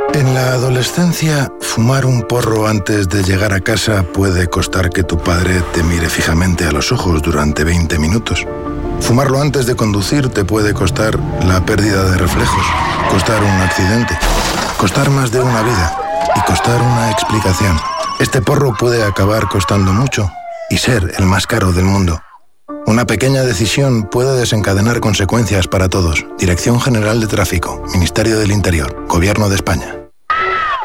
En la adolescencia, fumar un porro antes de llegar a casa puede costar que tu padre te mire fijamente a los ojos durante 20 minutos. Fumarlo antes de conducir te puede costar la pérdida de reflejos, costar un accidente, costar más de una vida y costar una explicación. Este porro puede acabar costando mucho y ser el más caro del mundo. Una pequeña decisión puede desencadenar consecuencias para todos. Dirección General de Tráfico, Ministerio del Interior, Gobierno de España.